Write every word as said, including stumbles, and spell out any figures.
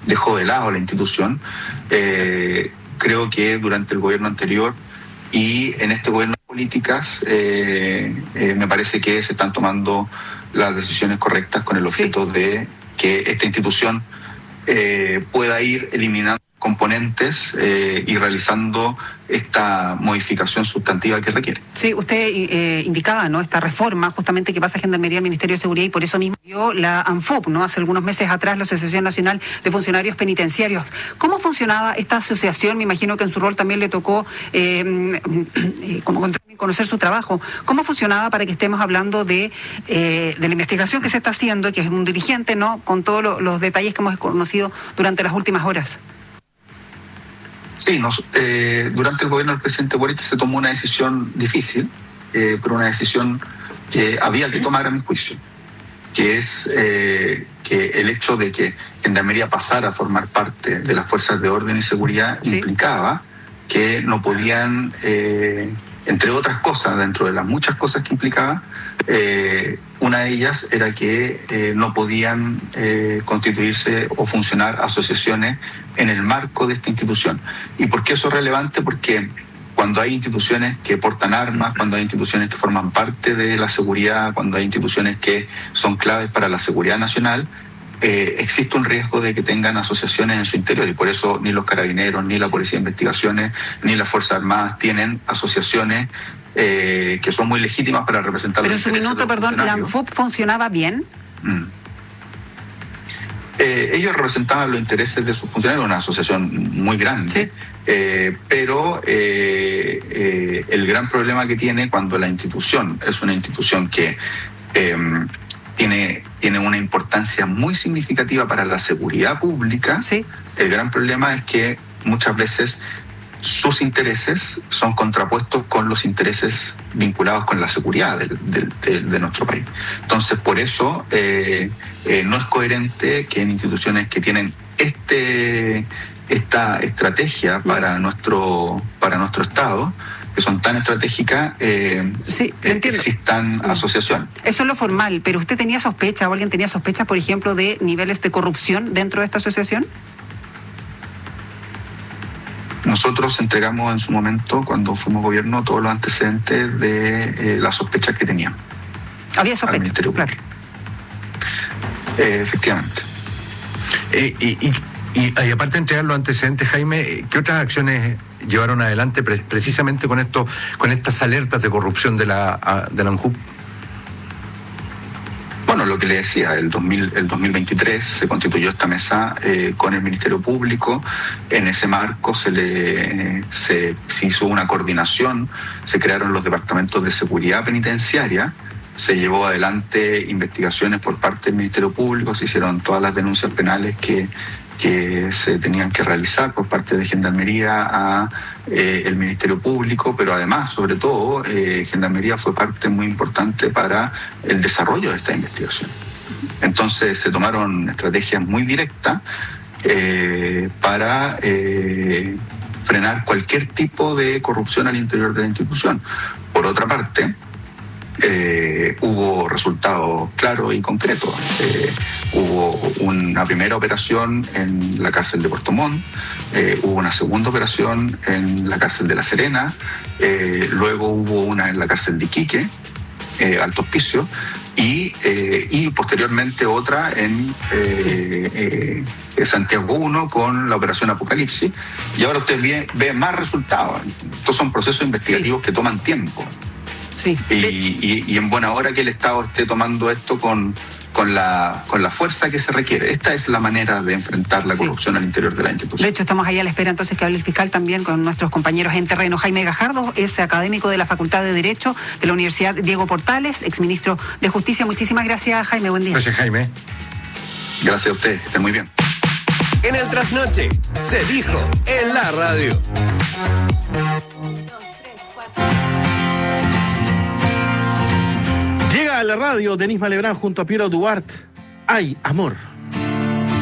dejó de lado la institución. Eh, creo que durante el gobierno anterior y en este gobierno de políticas eh, eh, me parece que se están tomando las decisiones correctas con el objeto sí. de que esta institución eh, pueda ir eliminando componentes eh, y realizando esta modificación sustantiva que requiere. Sí, usted eh, indicaba, ¿no?, esta reforma justamente que pasa a Gendarmería al Ministerio de Seguridad y por eso mismo dio la ANFUP, ¿no?, hace algunos meses atrás, la Asociación Nacional de Funcionarios Penitenciarios. ¿Cómo funcionaba esta asociación? Me imagino que en su rol también le tocó eh, eh, como conocer su trabajo. ¿Cómo funcionaba para que estemos hablando de, eh, de la investigación que se está haciendo, que es un dirigente, ¿no?, con todos lo, los detalles que hemos conocido durante las últimas horas? Sí, nos, eh, durante el gobierno del presidente Boric se tomó una decisión difícil, eh, pero una decisión que había que tomar a mi juicio, que es eh, que el hecho de que Gendarmería pasara a formar parte de las fuerzas de orden y seguridad sí. implicaba que no podían, eh, entre otras cosas, dentro de las muchas cosas que implicaba, eh, una de ellas era que eh, no podían eh, constituirse o funcionar asociaciones en el marco de esta institución. ¿Y por qué eso es relevante? Porque cuando hay instituciones que portan armas, cuando hay instituciones que forman parte de la seguridad, cuando hay instituciones que son claves para la seguridad nacional, eh, existe un riesgo de que tengan asociaciones en su interior, y por eso ni los carabineros, ni la Policía de Investigaciones, ni las Fuerzas Armadas tienen asociaciones eh, que son muy legítimas para representar Pero los en su minuto, perdón, ¿la ANFUP funcionaba bien? Mm. Eh, ellos representaban los intereses de sus funcionarios, una asociación muy grande, sí. eh, pero eh, eh, el gran problema que tiene cuando la institución es una institución que eh, tiene, tiene una importancia muy significativa para la seguridad pública, sí. el gran problema es que muchas veces sus intereses son contrapuestos con los intereses vinculados con la seguridad de, de, de, de nuestro país. Entonces, por eso eh, eh, no es coherente que en instituciones que tienen este esta estrategia para nuestro para nuestro Estado, que son tan estratégicas, eh, sí, eh, existan asociaciones. Eso es lo formal, pero ¿usted tenía sospecha o alguien tenía sospecha, por ejemplo, de niveles de corrupción dentro de esta asociación? Nosotros entregamos en su momento, cuando fuimos gobierno, todos los antecedentes de eh, las sospechas que teníamos. Había sospechas, claro. Eh, efectivamente. Eh, y, y, y, y aparte de entregar los antecedentes, Jaime, ¿qué otras acciones llevaron adelante pre- precisamente con esto, con estas alertas de corrupción de la, de la ANFUP? Bueno, lo que le decía, el, dos mil, el dos mil veintitrés se constituyó esta mesa eh, con el Ministerio Público. En ese marco se, le, se, se hizo una coordinación, se crearon los departamentos de seguridad penitenciaria, se llevó adelante investigaciones por parte del Ministerio Público, se hicieron todas las denuncias penales que, que se tenían que realizar por parte de Gendarmería a eh, el Ministerio Público, pero además, sobre todo, eh, Gendarmería fue parte muy importante para el desarrollo de esta investigación. Entonces se tomaron estrategias muy directas eh, para eh, frenar cualquier tipo de corrupción al interior de la institución. Por otra parte, Eh, hubo resultados claros y concretos. Eh, hubo una primera operación en la cárcel de Puerto Montt, eh, hubo una segunda operación en la cárcel de La Serena, eh, luego hubo una en la cárcel de Iquique, eh, Alto Hospicio, y, eh, y posteriormente otra en eh, eh, Santiago uno con la operación Apocalipsis, y ahora usted ve, ve más resultados. Estos son procesos investigativos sí. que toman tiempo. Sí. Y, y, y en buena hora que el Estado esté tomando esto con, con, la, con la fuerza que se requiere. Esta es la manera de enfrentar la corrupción sí. al interior de la institución. De hecho, estamos ahí a la espera entonces que hable el fiscal también con nuestros compañeros en terreno. Jaime Gajardo es académico de la Facultad de Derecho de la Universidad Diego Portales, exministro de Justicia. Muchísimas gracias, Jaime. Buen día. Gracias, Jaime. Gracias a ustedes. Que estén muy bien. En el Trasnoche se dijo en la radio. Llega a la radio Denis Malebrán junto a Piero Duarte. ¡Ay, amor!